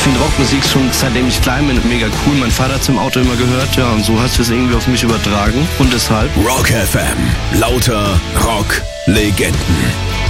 finde Rockmusik schon seitdem ich klein bin mega cool. Mein Vater hat es im Auto immer gehört, ja, und so hast du es irgendwie auf mich übertragen. Und deshalb Rock FM, lauter Rock-Legenden.